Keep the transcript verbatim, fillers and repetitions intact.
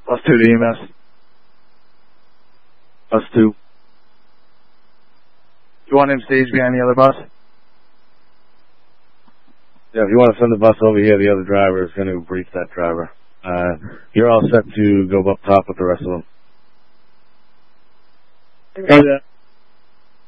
Bus two to E M S. Bus two. You want him staged behind the other bus? Yeah, if you want to send the bus over here, the other driver is going to brief that driver. Uh, you're all set to go up top with the rest of them. Oh, yeah.